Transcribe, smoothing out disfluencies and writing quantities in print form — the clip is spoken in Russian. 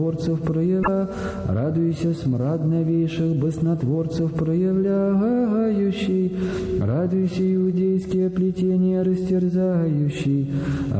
творцев проявля, радуйся, смрад новейших баснотворцев проявляющий, радуйся, иудейские плетения растерзающий,